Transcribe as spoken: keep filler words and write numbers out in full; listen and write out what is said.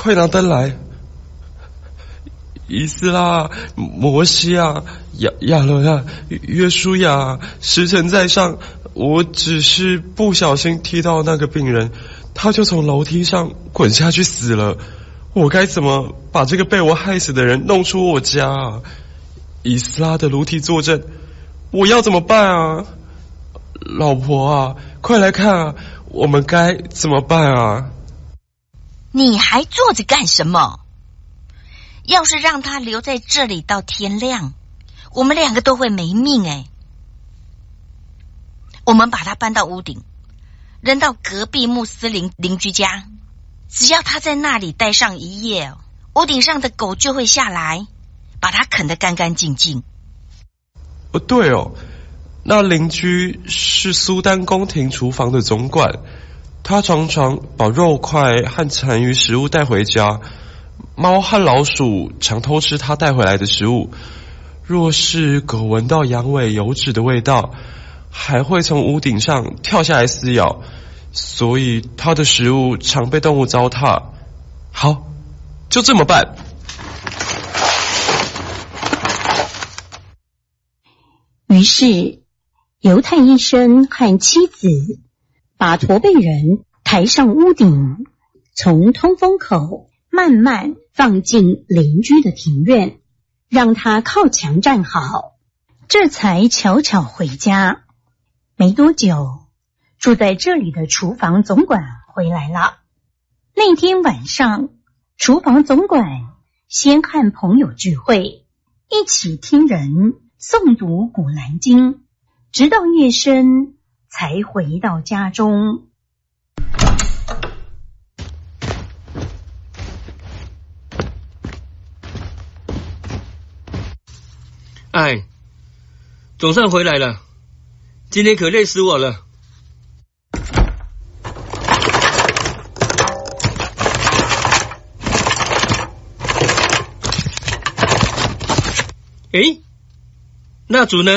快拿灯来！以斯拉、摩西啊、亚亚伦啊、约书亚啊，时辰在上，我只是不小心踢到那个病人，他就从楼梯上滚下去死了。我该怎么把这个被我害死的人弄出我家啊？以斯拉的炉体作证，我要怎么办啊？老婆啊，快来看啊，我们该怎么办啊？ 你还坐着干什么？要是让他留在这里到天亮，我们两个都会没命哎。我们把他搬到屋顶，扔到隔壁穆斯林邻居家，只要他在那里待上一夜，屋顶上的狗就会下来，把他啃得干干净净。 哦，对哦，那邻居是苏丹宫廷厨房的总管，他常常把肉块和残余食物带回家。猫和老鼠常偷吃他带回来的食物，若是狗闻到羊尾油脂的味道，还会从屋顶上跳下来撕咬，所以他的食物常被动物糟蹋。好，就这么办。 于是犹太医生和妻子把驼背人抬上屋顶，从通风口慢慢放进邻居的庭院，让他靠墙站好，这才悄悄回家。没多久，住在这里的厨房总管回来了。那天晚上，厨房总管先和朋友聚会，一起听人诵读古兰经，直到夜深才回到家中。 哎，总算回来了，今天可累死我了。诶，蜡烛呢？